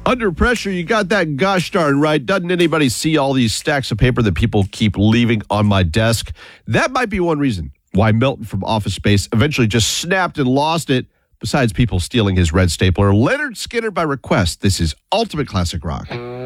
Under pressure, you got that gosh darn right. Doesn't anybody see all these stacks of paper that people keep leaving on my desk? That might be one reason why Milton from Office Space eventually just snapped and lost it, besides people stealing his red stapler. Leonard Skinner by request. This is Ultimate Classic Rock.